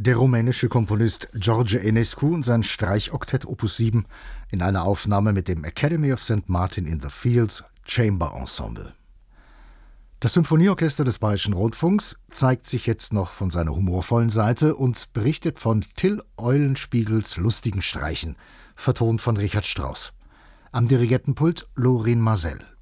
Der rumänische Komponist George Enescu und sein Streichoktett Opus 7 in einer Aufnahme mit dem Academy of St. Martin in the Fields Chamber Ensemble. Das Symphonieorchester des Bayerischen Rundfunks zeigt sich jetzt noch von seiner humorvollen Seite und berichtet von Till Eulenspiegels lustigen Streichen, vertont von Richard Strauss. Am Dirigentenpult Lorin Maazel.